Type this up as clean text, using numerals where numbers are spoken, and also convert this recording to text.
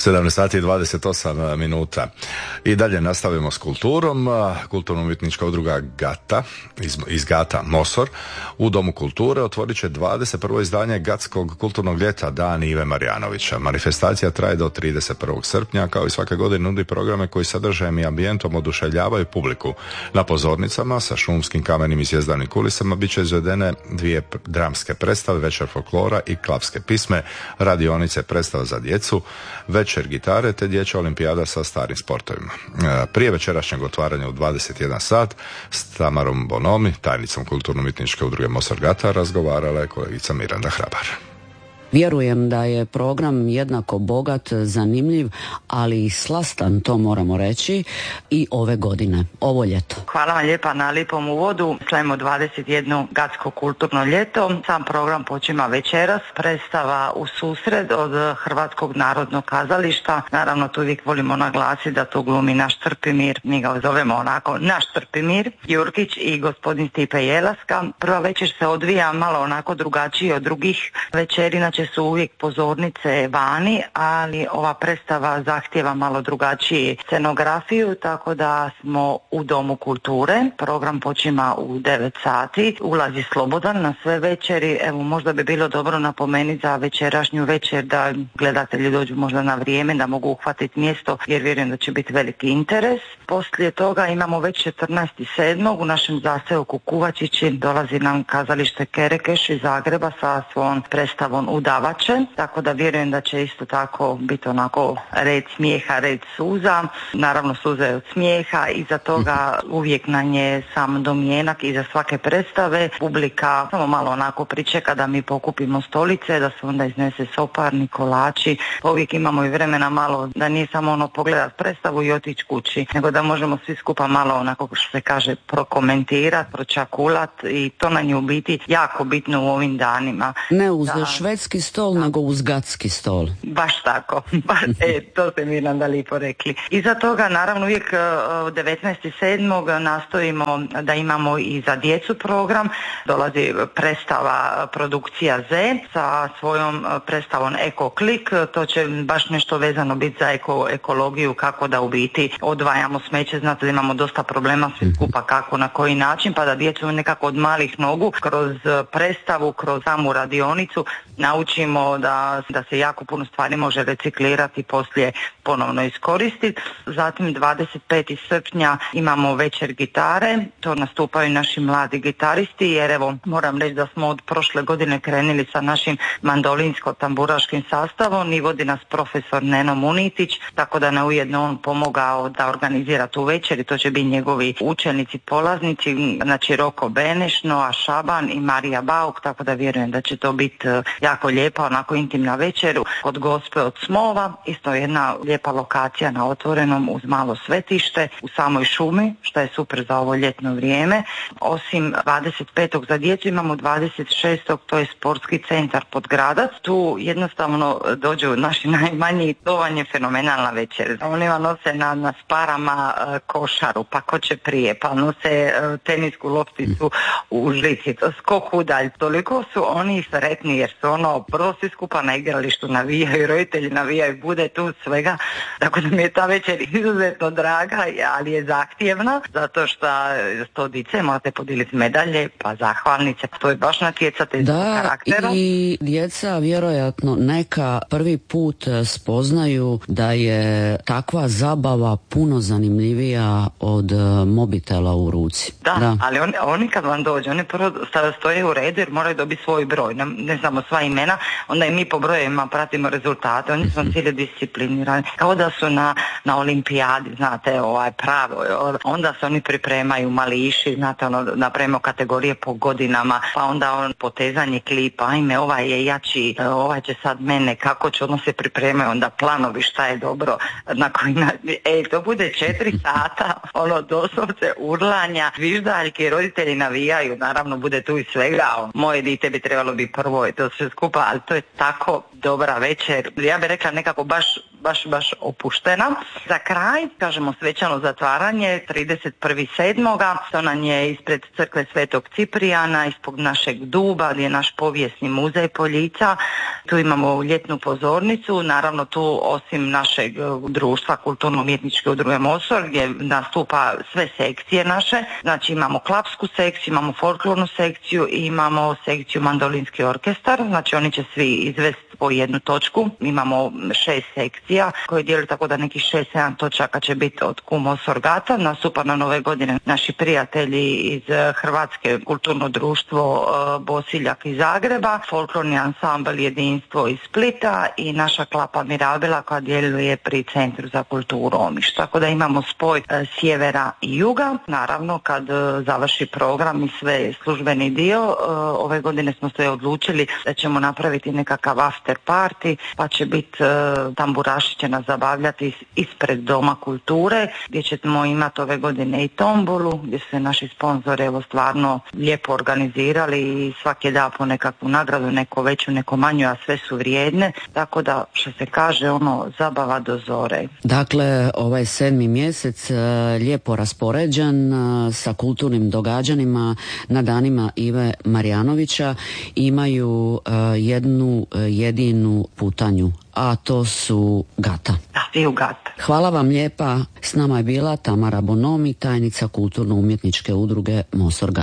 17 sati i 28 minuta. I dalje nastavimo s kulturom. Kulturno-umjetnička udruga Gata, iz Gata Mosor, u Domu kulture otvorit će 21. izdanje Gatskog kulturnog ljeta Dani Ive Marjanovića. Manifestacija traje do 31. srpnja, kao i svake godine nudi programe koji sadržajem i ambijentom oduševljavaju publiku. Na pozornicama sa šumskim, kamenim i zvjezdanim kulisama bit će izvedene 2 dramske predstave, večer folklora i klavske pisme, radionice, predstava za djecu, večer gitare te dječja olimpijada sa starim sportovima. Prije večerašnjeg otvaranja u 21 sat s Tamarom Bonomi, tajnicom Kulturno-umjetničke udruge Mosor Gata, razgovarala je kolegica Miranda Hrabar. Vjerujem da je program jednako bogat, zanimljiv, ali i slastan, to moramo reći, i ove godine, ovo ljeto. Hvala vam lijepa na lijepom uvodu. Slavimo 21. Gatsko kulturno ljeto. Sam program počima večeras. Predstava u susret od Hrvatskog narodnog kazališta. Naravno, tu uvijek volimo naglasiti da to glumi naš Trpimir. Mi ga zovemo onako naš Trpimir Jurkić i gospodin Stipe Jelaska. Prva večer se odvija malo onako drugačije od drugih večeri, inače su uvijek pozornice vani, ali ova predstava zahtijeva malo drugačiju scenografiju, tako da smo u Domu kulture. Program počima u 9 sati, ulazi slobodan na sve večeri. Evo, možda bi bilo dobro napomenuti za večerašnju večer da gledatelji dođu možda na vrijeme, da mogu uhvatiti mjesto, jer vjerujem da će biti veliki interes. Poslije toga imamo već 14.7. u našem zaseoku Kuvačići dolazi nam kazalište Kerekeš iz Zagreba sa svojom predstavom Udavače, tako da vjerujem da će isto tako biti onako red smijeha, red suza, naravno suze od smijeha, iza toga uvijek na nje sam domjenak iza svake predstave, publika samo malo onako pričeka da mi pokupimo stolice, da se onda iznese soparni, kolači, uvijek imamo i vremena malo da nije samo ono pogledat predstavu i otići kući, nego da možemo svi skupa malo onako što se kaže prokomentirati, pročakulat, i to nam je u biti jako bitno u ovim danima. Ne uz švedski stol, nego uz gatski stol. Baš tako. To ste mi nam da lijepo rekli. Iza toga, naravno, uvijek 19.7. nastojimo da imamo i za djecu program. Dolazi predstava produkcija Z sa svojom predstavom Eko Klik. To će baš nešto vezano biti za ekologiju, kako da u biti odvajamo smeće. Znate da imamo dosta problema svi skupa kako, na koji način, pa da djecu nekako od malih nogu kroz predstavu, kroz samu radionicu naučimo da se jako puno stvari može reciklirati i poslije ponovno iskoristiti. Zatim 25. srpnja imamo večer gitare, to nastupaju naši mladi gitaristi, jer evo moram reći da smo od prošle godine krenuli sa našim mandolinsko-tamburaškim sastavom i vodi nas profesor Neno Munitić, tako da nam ujedno on pomogao da organizira tu večer i to će biti njegovi učenici, polaznici, znači Roko Beneš, Noa Šaban i Marija Bauk, tako da vjerujem da će to biti jako lijepa, onako intimna večer kod Gospe od Smova, isto jedna lijepa lokacija na otvorenom uz malo svetište u samoj šumi, što je super za ovo ljetno vrijeme. Osim 25. za djecu imamo 26. to je sportski centar Podgradac. Tu jednostavno dođu naši najmanji, to vam je fenomenalna večer. Oni vam nose na sparama košaru, pa ko će prije, pa nose tenisku lopticu u žlici, skok udalj. Toliko su oni sretni jer su ono prvo svi skupa na igralištu navijaju, roditelji navijaju, bude tu svega, tako da mi je ta večer izuzetno draga, ali je zahtjevna, zato što to dice morate podijeliti medalje, pa zahvalnice, to je baš natjecateljskog karaktera. I djeca vjerojatno neka prvi put spoznaju da je takva zabava puno zanimljivija od mobitela u ruci. Da. Ali oni kad vam dođu, oni prvo stoje u redu jer moraju dobiti svoj broj, ne znamo sva imena, onda i mi po brojevima pratimo rezultate, oni su cijeli disciplinirani, kao da su na olimpijadi, znate, pravo, onda se oni pripremaju mališi, znate, napravimo kategorije po godinama, pa onda potezanje klipa, ajme, ovaj je jači, ovaj će sad mene, kako će, ono se pripremaju, onda planovi šta je dobro, na koji to bude 4 sata, doslovce urlanja, zviždaljke, roditelji navijaju, naravno bude tu i svega, moje dite bi trebalo biti prvo i to sve skupa, ali to je tako dobra večer. Ja bih rekla nekako baš baš opuštena. Za kraj, kažemo svečano zatvaranje 31.7. To nam je ispred crkve Svetog Ciprijana, ispod našeg duba gdje je naš povijesni muzej Poljica. Tu imamo ljetnu pozornicu, naravno tu osim našeg društva kulturno-umjetničke udruge Mosor gdje nastupa sve sekcije naše, znači imamo klapsku sekciju, imamo folklornu sekciju i imamo sekciju mandolinski orkestar, znači oni će svi izvesti po jednu točku. Imamo 6 sekcija koje dijeli tako da nekih 6-7 točaka će biti od Mosor Gata. Nastupa na Nove godine naši prijatelji iz Hrvatske kulturno društvo Bosiljak iz Zagreba, folklorni ansambl Jedinstvo iz Splita i naša klapa Mirabela koja djeluje pri Centru za kulturu Omiš. Tako da imamo spoj sjevera i juga. Naravno kad završi program i sve službeni dio, ove godine smo se odlučili da ćemo napraviti nekakav after party, pa će biti tamburaši će nas zabavljati ispred Doma kulture, gdje ćemo imati ove godine i tombolu, gdje su se naši sponzori evo stvarno lijepo organizirali i svaki da po nekakvu nagradu, neko veću, neko manju, a sve su vrijedne, tako da što se kaže zabava do zore. Dakle, ovaj 7. mjesec lijepo raspoređen sa kulturnim događanjima na danima Ive Marjanovića. Imaju jednu jedinu putanju, a to su Gata. Da, i u Gata. Hvala vam lijepa. S nama je bila Tamara Bonomi, tajnica kulturno-umjetničke udruge Mosor Gata.